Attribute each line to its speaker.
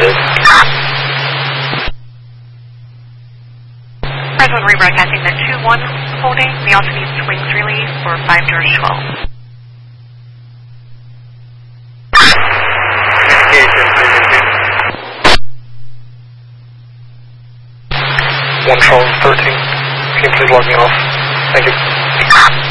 Speaker 1: Understood.
Speaker 2: Present rebroadcasting the 2-1 holding. We also need swings relief for 5 George 12.
Speaker 1: One Charles 13. Can you please log me off? Thank you.